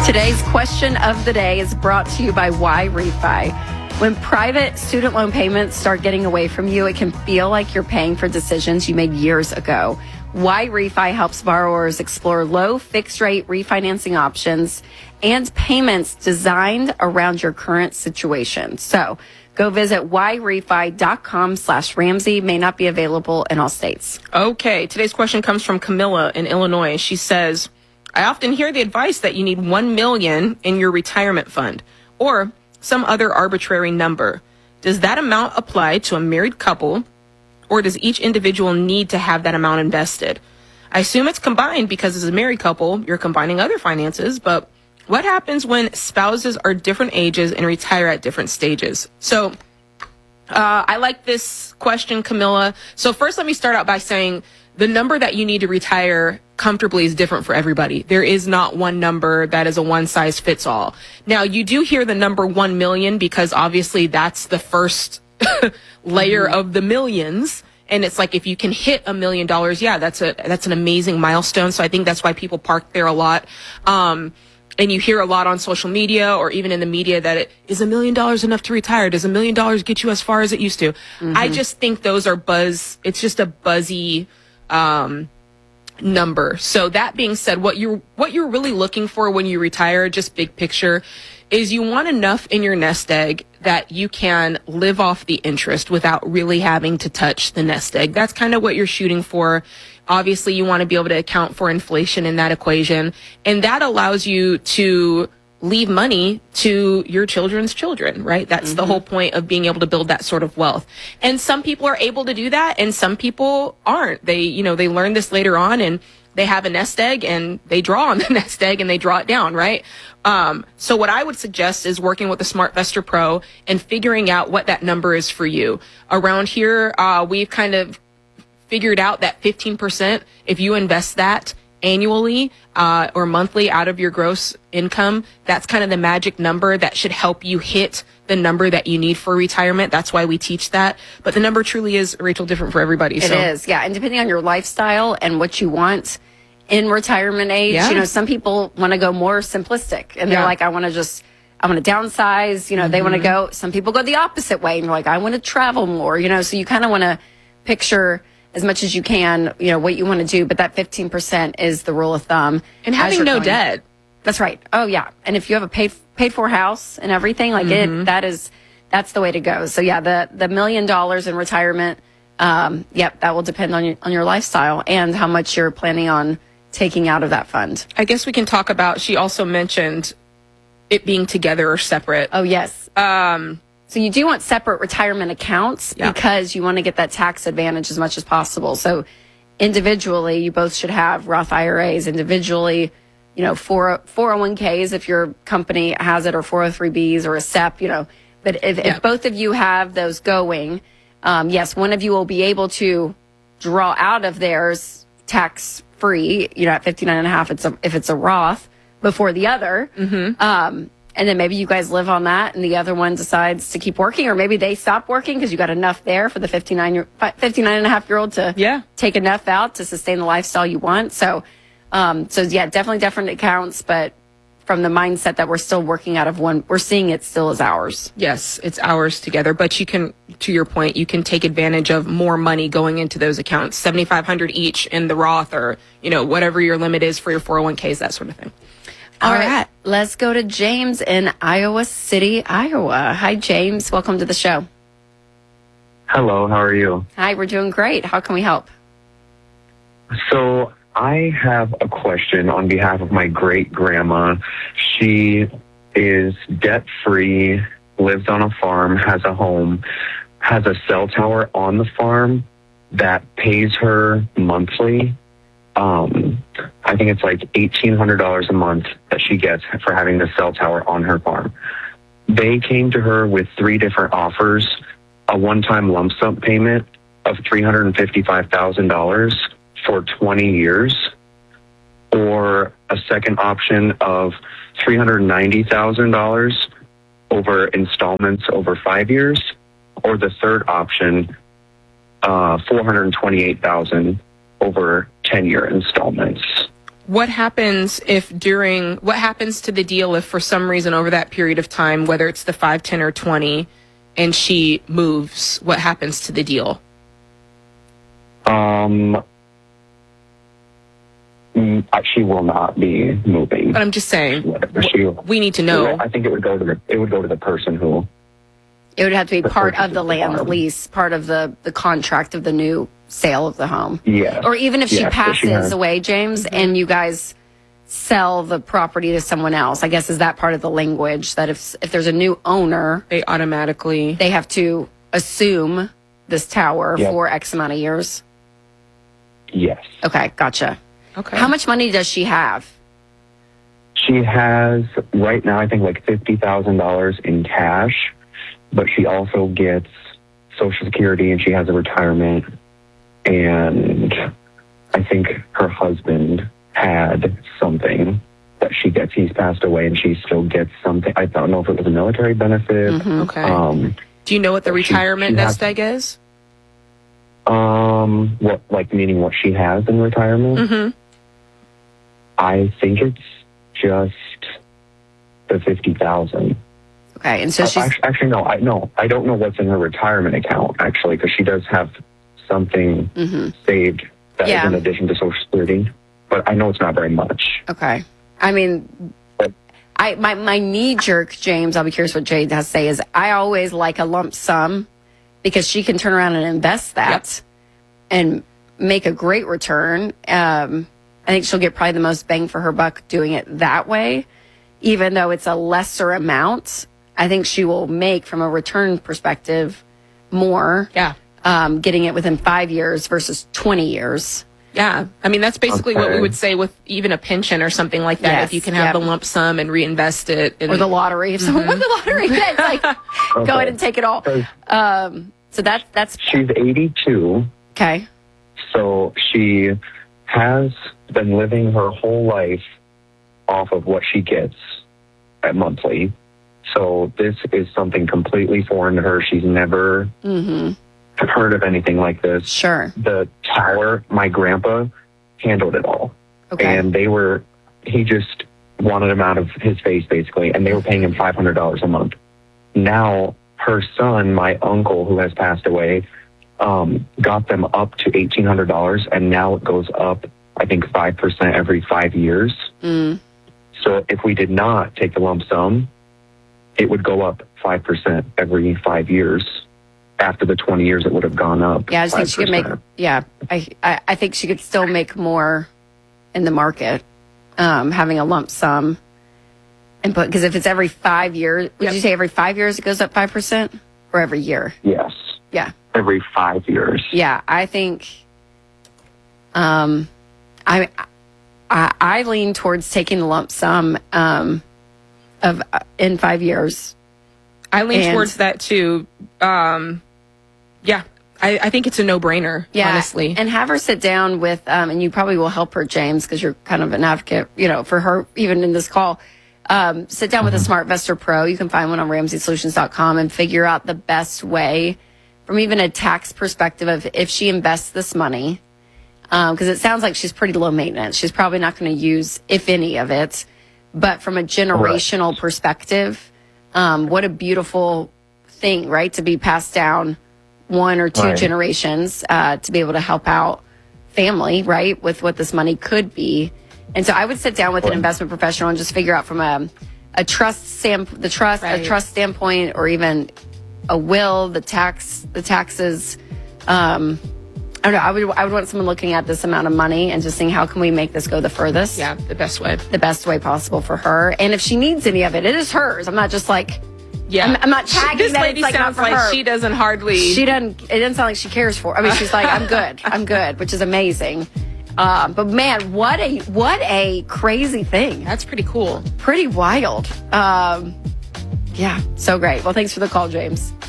Today's question of the day is brought to you by YRefi. When private student loan payments start getting away from you, it can feel like you're paying for decisions you made years ago. YRefi helps borrowers explore low fixed rate refinancing options and payments designed around your current situation. So go visit yrefi.com/Ramsey. May not be available in all states. Okay, today's question comes from Camilla in Illinois. She says, I often hear the advice that you need $1 million in your retirement fund or some other arbitrary number. Does that amount apply to a married couple, or does each individual need to have that amount invested? I assume it's combined because as a married couple, you're combining other finances, but what happens when spouses are different ages and retire at different stages? So I like this question, Camilla. So first, let me start out by saying the number that you need to retire comfortably is different for everybody. There is not one number that is a one size fits all. Now, you do hear the number 1 million because obviously that's the first layer of the millions. And it's like, if you can hit $1 million, yeah, that's an amazing milestone. So I think that's why people park there a lot. And you hear a lot on social media or even in the media that is $1 million enough to retire? Does $1 million get you as far as it used to? I just think those are buzz. It's just a buzzy number. So that being said, what you're really looking for when you retire, just big picture, is you want enough in your nest egg that you can live off the interest without really having to touch the nest egg. That's kind of what you're shooting for. Obviously, you want to be able to account for inflation in that equation, and that allows you to leave money to your children's children, right? That's the whole point of being able to build that sort of wealth. And some people are able to do that and some people aren't. They learn this later on and they have a nest egg and they draw on the nest egg and they draw it down, right? So what I would suggest is working with the SmartVestor Pro and figuring out what that number is for you. Around here, we've kind of figured out that 15%, if you invest that annually or monthly out of your gross income, that's kind of the magic number that should help you hit the number that you need for retirement. That's why we teach that. But the number truly is, Rachel, different for everybody. It is, yeah. And depending on your lifestyle and what you want in retirement age, some people want to go more simplistic and they're like, I want to downsize, they want to go, some people go the opposite way and they're like, I want to travel more, so you kind of want to picture as much as you can, what you want to do, but that 15% is the rule of thumb. And having no debt. That's right. Oh yeah. And if you have a paid for house and everything like that's the way to go. So yeah, the $1 million in retirement, that will depend on your lifestyle and how much you're planning on taking out of that fund. I guess we can talk about, she also mentioned it being together or separate. Oh yes. So you do want separate retirement accounts because you want to get that tax advantage as much as possible. So individually, you both should have Roth IRAs individually, 401ks if your company has it, or 403bs or a SEP, But if both of you have those going, yes, one of you will be able to draw out of theirs tax free, at 59.5 if it's a Roth before the other. And then maybe you guys live on that and the other one decides to keep working, or maybe they stop working because you got enough there for the 59.5-year-old to take enough out to sustain the lifestyle you want. So definitely different accounts, but from the mindset that we're still working out of one, we're seeing it still as ours. Yes, it's ours together, but you can, to your point, you can take advantage of more money going into those accounts, $7,500 each in the Roth, or, whatever your limit is for your 401ks, that sort of thing. All right, let's go to James in Iowa City, Iowa. Hi, James. Welcome to the show. Hello, how are you? Hi, we're doing great. How can we help? So I have a question on behalf of my great-grandma. She is debt-free, lives on a farm, has a home, has a cell tower on the farm that pays her monthly. I think it's like $1,800 a month that she gets for having the cell tower on her farm. They came to her with 3 different offers: a one-time lump sum payment of $355,000 for 20 years, or a second option of $390,000 over installments over 5 years, or the third option, $428,000 over 10-year installments. What happens to the deal if for some reason over that period of time, whether it's the 5, 10, or 20, and she moves, what happens to the deal? She will not be moving. But I'm just saying, we need to know. I think it would go to the person who. It would have to be part of the land lease, part of the contract of the new sale of the home. Yeah. Or even if she passes away, James, and you guys sell the property to someone else. I guess is that part of the language that if there's a new owner, they have to assume this tower for X amount of years. Yes. Okay, gotcha. Okay. How much money does she have? She has right now, I think, like $50,000 in cash, but she also gets Social Security and she has a retirement. And I think her husband had something that she gets. He's passed away and she still gets something. I don't know if it was a military benefit. Mm-hmm. Okay. Do you know what the retirement nest egg is? Meaning what she has in retirement? Mm-hmm. I think it's just the $50,000. Okay, and so she's actually no. I don't know what's in her retirement account actually, because she does have something saved that is in addition to Social Security, but I know it's not very much. Okay, I mean, my knee jerk, James. I'll be curious what Jade has to say. Is I always like a lump sum because she can turn around and invest that and make a great return. I think she'll get probably the most bang for her buck doing it that way, even though it's a lesser amount. I think she will make, from a return perspective, more. Yeah. Getting it within 5 years versus 20 years. Yeah. I mean, that's basically what we would say with even a pension or something like that. Yes, if you can have the lump sum and reinvest it. Or the lottery. If someone won the lottery, it's like, go ahead and take it all. So that's... She's 82. Okay. So she has been living her whole life off of what she gets at monthly. So this is something completely foreign to her. She's never heard of anything like this. Sure. The tower, my grandpa handled it all. Okay. And he just wanted him out of his face, basically, and they were paying him $500 a month. Now, her son, my uncle, who has passed away, got them up to $1,800, and now it goes up, I think, 5% every 5 years. So if we did not take the lump sum, it would go up 5% every 5 years. After the 20 years, it would have gone up. Yeah, I just think she could make. Yeah, I think she could still make more in the market having a lump sum, and because if it's every 5 years, would you say every 5 years it goes up 5%, or every year? Yes. Yeah. Every 5 years. Yeah, I think. I lean towards taking the lump sum in 5 years. I lean towards that too. I think it's a no-brainer, honestly. And have her sit down with, and you probably will help her, James, because you're kind of an advocate, for her, even in this call. Sit down with a SmartVestor Pro. You can find one on RamseySolutions.com and figure out the best way from even a tax perspective of if she invests this money. Because it sounds like she's pretty low maintenance. She's probably not going to use, if any, of it. But from a generational perspective, what a beautiful thing, right? To be passed down 1 or 2 generations, to be able to help out family, right? With what this money could be. And so I would sit down with an investment professional and just figure out from a trust standpoint, or even a will, the taxes. I don't know. I would want someone looking at this amount of money and just saying, how can we make this go the furthest? Yeah, the best way. The best way possible for her. And if she needs any of it, it is hers. I'm not just like, I'm not tagging this that lady it's like sounds not for like her. She doesn't hardly. It doesn't sound like she cares for. I mean, she's like, I'm good, which is amazing. But man, what a crazy thing. That's pretty cool. Pretty wild. Yeah, so great. Well, thanks for the call, James.